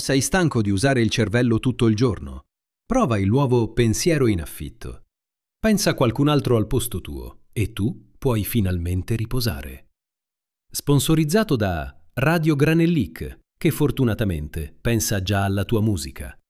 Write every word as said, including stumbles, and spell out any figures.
Sei stanco di usare il cervello tutto il giorno? Prova il nuovo pensiero in affitto. Pensa a qualcun altro al posto tuo e tu puoi finalmente riposare. Sponsorizzato da Radio Granellic, che fortunatamente pensa già alla tua musica.